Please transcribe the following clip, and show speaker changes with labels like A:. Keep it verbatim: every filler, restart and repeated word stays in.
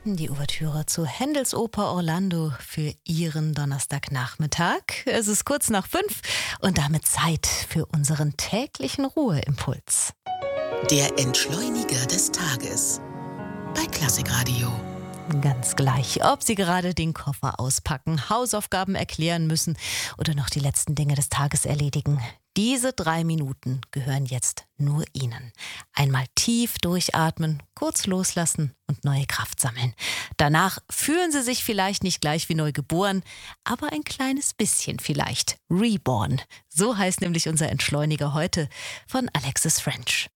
A: Die Ouvertüre zu Händels Oper Orlando für Ihren Donnerstagnachmittag. Es ist kurz nach fünf und damit Zeit für unseren täglichen Ruheimpuls.
B: Der Entschleuniger des Tages bei Klassikradio.
A: Ganz gleich, ob Sie gerade den Koffer auspacken, Hausaufgaben erklären müssen oder noch die letzten Dinge des Tages erledigen. Diese drei Minuten gehören jetzt nur Ihnen. Einmal tief durchatmen, kurz loslassen und neue Kraft sammeln. Danach fühlen Sie sich vielleicht nicht gleich wie neu geboren, aber ein kleines bisschen vielleicht. Reborn. So heißt nämlich unser Entschleuniger heute von Alexis French.